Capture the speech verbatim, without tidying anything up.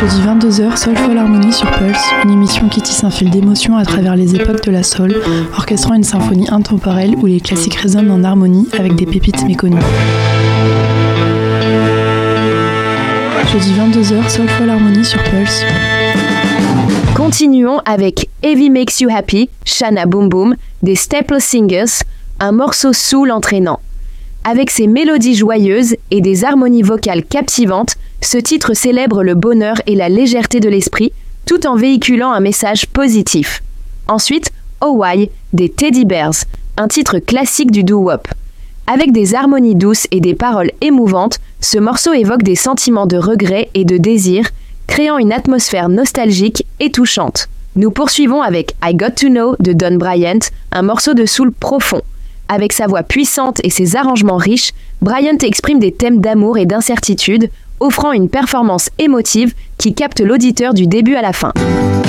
Jeudi vingt-deux heures, Soulful Harmony sur Pulse, une émission qui tisse un fil d'émotion à travers les époques de la soul, orchestrant une symphonie intemporelle où les classiques résonnent en harmonie avec des pépites méconnues. Jeudi vingt-deux heures, Soulful Harmony sur Pulse. Continuons avec Heavy Makes You Happy, Shana Boom Boom, des Staple Singers, un morceau soul entraînant. Avec ses mélodies joyeuses et des harmonies vocales captivantes, ce titre célèbre le bonheur et la légèreté de l'esprit, tout en véhiculant un message positif. Ensuite, Oh Why, des Teddy Bears, un titre classique du doo-wop. Avec des harmonies douces et des paroles émouvantes, ce morceau évoque des sentiments de regret et de désir, créant une atmosphère nostalgique et touchante. Nous poursuivons avec I Got to Know de Don Bryant, un morceau de soul profond. Avec sa voix puissante et ses arrangements riches, Bryant exprime des thèmes d'amour et d'incertitude, offrant une performance émotive qui capte l'auditeur du début à la fin.